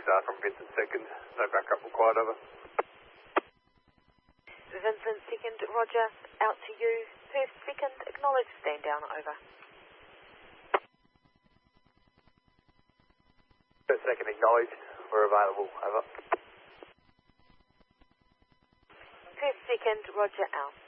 from Vincent 2nd. No backup required, over. Vincent 2nd, roger. Out to you. Perth 2nd, acknowledge, stand down, over. Perth 2nd, acknowledged. We're available, over. Perth 2nd, roger, out.